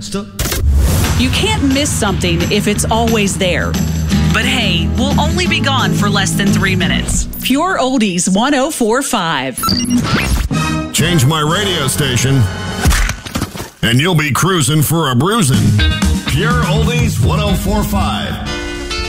Still. You can't miss something if it's always there. But hey, we'll only be gone for less than 3 minutes. Pure Oldies 104.5. Change my radio station, and you'll be cruising for a bruising. Pure Oldies 104.5.